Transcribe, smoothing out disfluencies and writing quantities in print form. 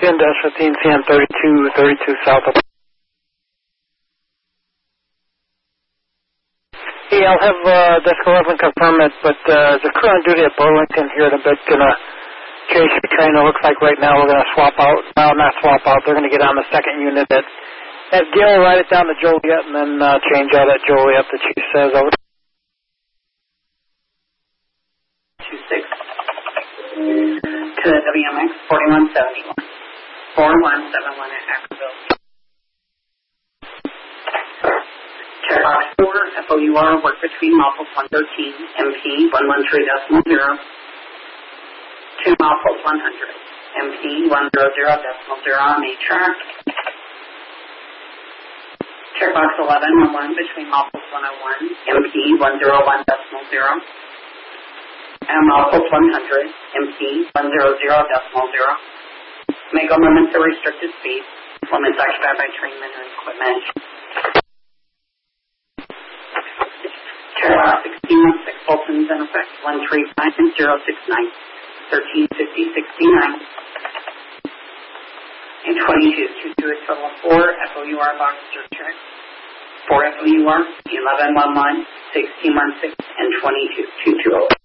CN-15, CN-32 south of... Hey, I'll have Desk 11 confirm it, but the crew on duty at Burlington here in a bit going to chase the train. It looks like right now we're going to swap out. Well, not swap out. They're going to get on the second unit at Gill, ride it down to Joliet, and then change out at Joliet, the chief says. Over. 26 to WMX 4171. 4171 at Ackerville. Checkbox 4, FOUR, work between muffles 113, MP 113.0. 2 muffles 100, MP 100.0 on A track. Checkbox 11, 11 between muffles 101, MP 101.0. And muffles 100, MP 100.0. May go limits to restricted speed. Limits occupied by trainmen or equipment. Checkbox 1616, Fulton's in effect 135.069, 1350.69. And 22, 22 is total of 4, FOUR box check. 4 FOUR, 1111, 1616, and 22, 220.